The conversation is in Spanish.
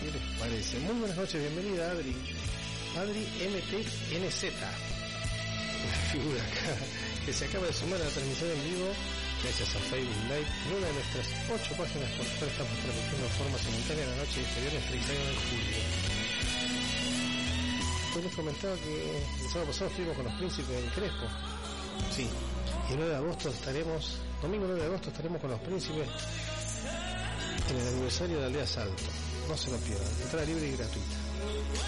¿Qué les parece? Muy buenas noches, bienvenida Adri MTNZ, la figura acá que se acaba de sumar a la transmisión en vivo gracias a Facebook Live en una de nuestras 8 páginas por las cuales estamos transmitiendo de forma simultánea la noche de este viernes 31 de julio. Hoy les comentaba que el sábado pasado estuvimos con los príncipes del Crespo. Sí, y el 9 de agosto estaremos, domingo 9 de agosto estaremos con los príncipes en el aniversario de Aldea Salto. No se lo pierdan, entrada libre y gratuita.